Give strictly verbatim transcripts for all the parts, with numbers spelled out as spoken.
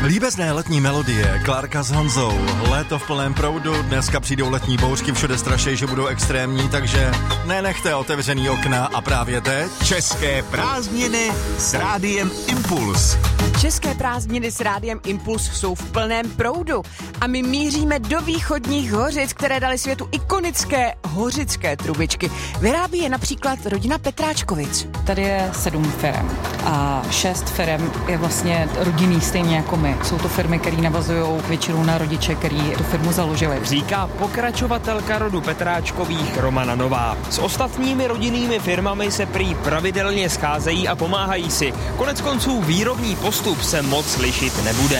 Líbezné letní melodie, Klárka s Honzou, léto v plném proudu, dneska přijdou letní bouřky, všude strašej, že budou extrémní, takže nenechte otevřený okna a právě teď České prázdniny s Rádiem Impuls. České prázdniny s Rádiem Impuls jsou v plném proudu a my míříme do východních Hořic, které dali světu ikonické hořické trubičky. Vyrábí je například rodina Petráčkovic. Tady je sedm firem a šest firem je vlastně rodinný stejně jako my. Jsou to firmy, které navazují většinou na rodiče, který tu firmu založili. Říká pokračovatelka rodu Petráčkových Romana Nová. S ostatními rodinnými firmami se prý pravidelně scházejí a pomáhají si. Konec konců výrobní postup se moc lišit nebude.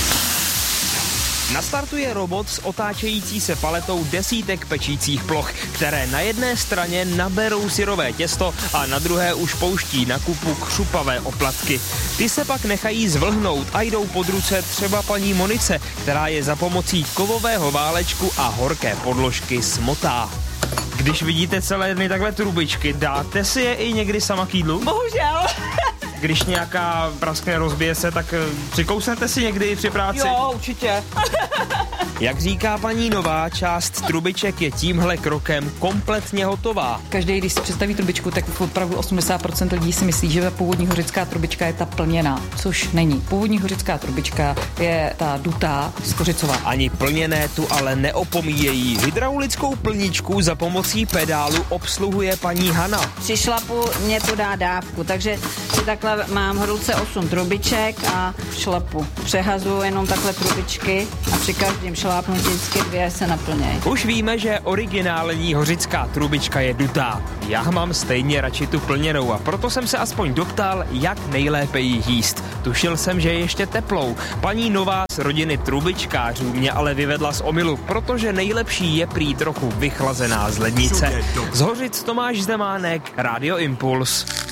Nastartuje robot s otáčející se paletou desítek pečících ploch, které na jedné straně naberou syrové těsto a na druhé už pouští na kupu křupavé oplatky. Ty se pak nechají zvlhnout a jdou pod ruce třeba paní Monice, která je za pomocí kovového válečku a horké podložky smotá. Když vidíte celé dny takhle trubičky, dáte si je i někdy sama k jídlu? Bohužel. Když nějaká praskne, rozbije se, tak přikousnete si někdy při práci? Jo, určitě. Jak říká paní Nová, část trubiček je tímhle krokem kompletně hotová. Každý, když si představí trubičku, tak opravdu osmdesát procent lidí si myslí, že původní hořická trubička je ta plněná, což není. Původní hořická trubička je ta dutá skořicová. Ani plněné tu ale neopomíjejí. Hydraulickou plničku za pomocí pedálu obsluhuje paní Hana. Při šlapu mě to dá dávku, takže si takhle mám v ruce osm trubiček a šlapu. Přehazuju jenom takhle trubičky a při každém šlápnu vždycky dvě se naplnějí. Už víme, že originální hořická trubička je dutá. Já mám stejně radši tu plněnou a proto jsem se aspoň doptal, jak nejlépe jí jíst. Tušil jsem, že je ještě teplou. Paní Nová z rodiny trubičkářů mě ale vyvedla z omylu, protože nejlepší je prý trochu vychlazená z lednice. Z Hořic Tomáš Zemánek, Rádio Impuls.